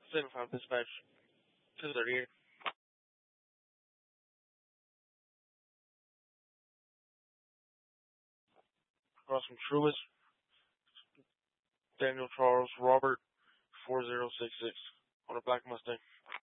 Center 5 Dispatch, 238. Across from Truist, Daniel Charles Robert, 4066 on a black Mustang.